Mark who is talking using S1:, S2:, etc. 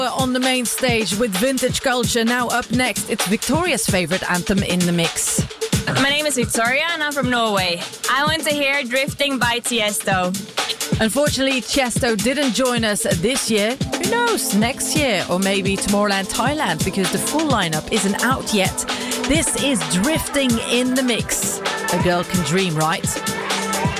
S1: On the main stage with Vintage Culture. Now up next, it's Victoria's favorite anthem in the mix.
S2: My name is Victoria and I'm from Norway. I want to hear Drifting by Tiesto.
S1: Unfortunately, Tiesto didn't join us this year. Who knows, next year or maybe Tomorrowland Thailand, because the full lineup isn't out yet. This is Drifting in the Mix. A girl can dream, right?